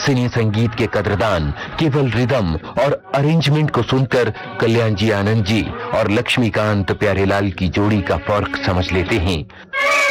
सिने संगीत के कद्रदान केवल रिदम और अरेंजमेंट को सुनकर कल्याण जी आनंद जी और लक्ष्मीकांत प्यारेलाल की जोड़ी का फर्क समझ लेते हैं।